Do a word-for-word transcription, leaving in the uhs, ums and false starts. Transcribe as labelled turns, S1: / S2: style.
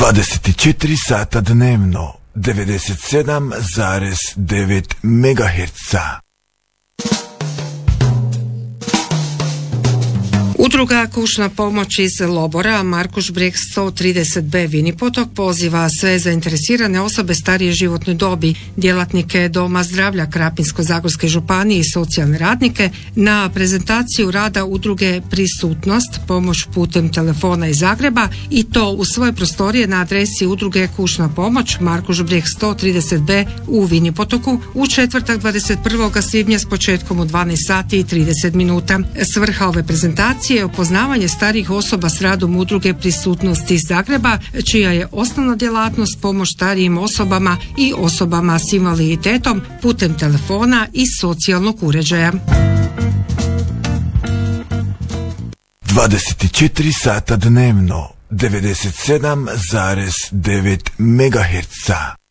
S1: dvadeset četiri sata dnevno, devedeset sedam zarez devet megaherca.
S2: Udruga Kućna pomoć iz Lobora, Markuš Breg sto trideset be Vinipotok poziva sve zainteresirane osobe starije životne dobi, djelatnike Doma zdravlja Krapinsko-zagorske županije i socijalne radnike na prezentaciju rada udruge Prisutnost, pomoć putem telefona iz Zagreba, i to u svoje prostorije na adresi udruge Kućna pomoć, Markuš Breg sto trideset be u Vinipotoku u četvrtak dvadeset prvog svibnja s početkom u dvanaest sati i trideset minuta. Svrha ove prezentacije je upoznavanje starijih osoba s radom udruge Prisutnosti iz Zagreba, čija je osnovna djelatnost pomoć starijim osobama i osobama s invaliditetom putem telefona i socijalnog uređaja.
S1: dvadeset četiri sata dnevno, devedeset sedam zarez devet megaherca.